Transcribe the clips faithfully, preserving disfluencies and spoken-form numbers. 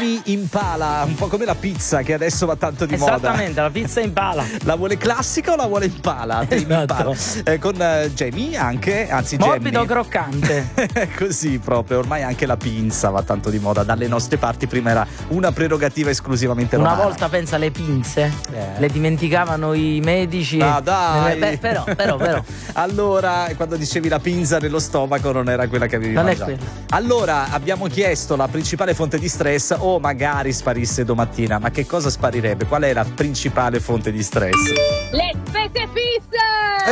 Jamie Impala, un po' come la pizza che adesso va tanto di Esattamente, moda. Esattamente, la pizza Impala. La vuole classica o la vuole Impala? Esatto. Impala. Eh, con uh, Jamie anche, anzi morbido Jamie. croccante. Così proprio, ormai anche la pinza va tanto di moda dalle nostre parti. Prima era una prerogativa esclusivamente Una romana. volta, pensa, le pinze Eh. le dimenticavano i medici. Ah, dai. Beh, però, però, però. Allora, quando dicevi la pinza nello stomaco non era quella che avevi Non è mangiato. quella. Allora, abbiamo chiesto la principale fonte di stress o magari sparisse domattina, ma che cosa sparirebbe? Qual è la principale fonte di stress? Le spese fisse!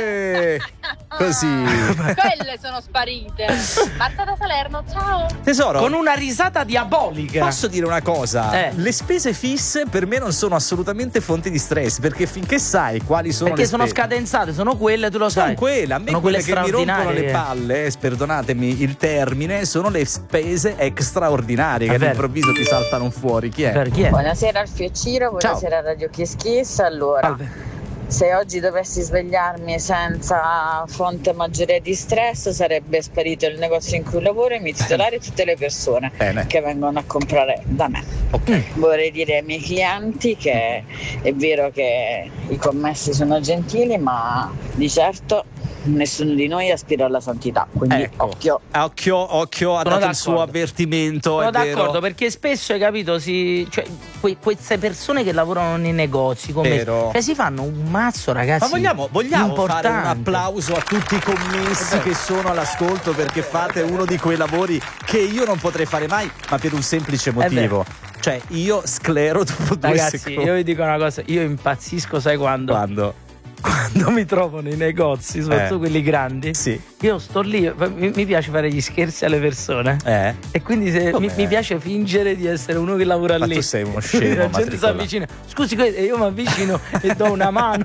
Eh, così. Quelle sono sparite. Marta da Salerno, ciao. Tesoro, Con una risata diabolica. posso dire una cosa? Eh. Le spese fisse per me non sono assolutamente fonti di stress, perché finché sai quali sono Perché le sono spese, scadenzate, sono quelle, tu lo sai. sono quelle, a me sono quelle, quelle che mi rompono le straordinarie. palle, eh, perdonatemi il termine, sono le spese extraordinarie È che vero. all'improvviso ti saltano fuori. Chi è? Per chi è? Buonasera al Fiocchiro, buonasera a Radio Kiss Kiss. Allora, Salve. se oggi dovessi svegliarmi senza fonte maggiore di stress, sarebbe sparito il negozio in cui lavoro e mi titolare tutte le persone Bene. che vengono a comprare da me. Ok. Vorrei dire ai miei clienti che è vero che i commessi sono gentili, ma di certo nessuno di noi aspira alla santità, quindi Ecco. occhio. Occhio, occhio, ha Sono dato il suo d'accordo. avvertimento. Sono è vero. d'accordo, perché spesso, hai capito, si, cioè, que- queste persone che lavorano nei negozi come Vero. cioè, si fanno un mazzo, ragazzi. Ma vogliamo, vogliamo importante. fare un applauso a tutti i commessi che sono all'ascolto, perché fate uno di quei lavori che io non potrei fare mai, ma per un semplice motivo. Cioè, io sclero dopo due Ragazzi, secondi. io vi dico una cosa, io impazzisco, sai quando? Quando? Quando mi trovo nei negozi, soprattutto Eh. quelli grandi. Sì. Io sto lì, mi, mi piace fare gli scherzi alle persone. Eh? E quindi se, mi, Com'è? mi piace fingere di essere uno che lavora Ma lì. tu sei uno scemo, La gente si matricola. avvicina. Scusi, que- e io mi avvicino e do una mano.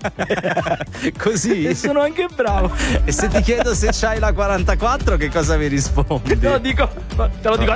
Così? E sono anche bravo. E se ti chiedo se c'hai la quarantaquattro, che cosa mi rispondi? Te lo dico, te lo dico